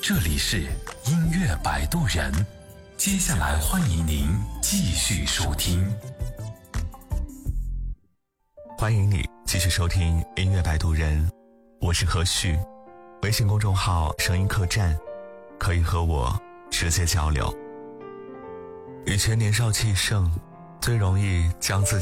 这里是音乐摆渡人，接下来欢迎您继续收听。 欢迎你继续收听音乐摆渡人，我是何旭，微信公众号声音客栈，可以和我直接交流。以前年少气盛，最容易将自己